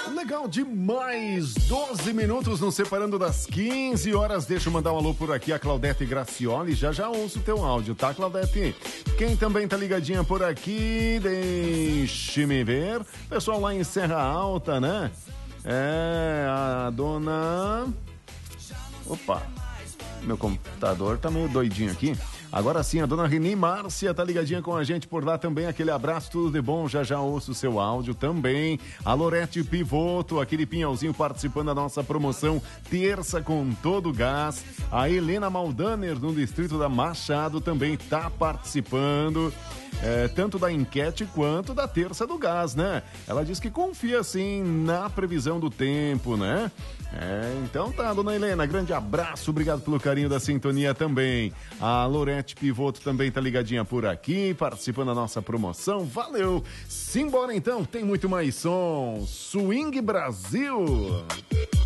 Legal demais, 12 minutos nos separando das 15 horas. Deixa eu mandar um alô por aqui, a Claudete Gracioli. Já ouço o teu áudio, tá, Claudete? Quem também tá ligadinha por aqui, deixe-me ver. Pessoal lá em Serra Alta, né? É, a dona... Opa, meu computador tá meio doidinho aqui. Agora sim, a dona Reni Márcia tá ligadinha com a gente por lá também. Aquele abraço, tudo de bom. Já ouço o seu áudio também. A Lorete Pivoto, aquele pinhalzinho participando da nossa promoção Terça com Todo Gás. A Helena Maldaner, no distrito da Machado, também tá participando. Tanto da enquete quanto da Terça do Gás, né? Ela diz que confia, sim, na previsão do tempo, né? Então tá, dona Helena, grande abraço, obrigado pelo carinho da sintonia também. A Lorete Pivoto também tá ligadinha por aqui, participando da nossa promoção, valeu! Simbora então, tem muito mais som, Swing Brasil!